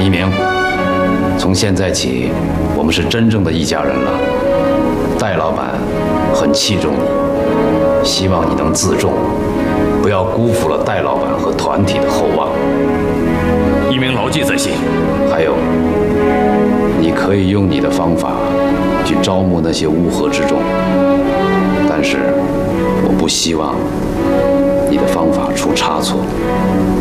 一鸣，从现在起，我们是真正的一家人了。戴老板很器重你，希望你能自重，不要辜负了戴老板和团体的厚望。 一鸣牢记在心。 还有，你可以用你的方法去招募那些乌合之众，但是我不希望你的方法出差错。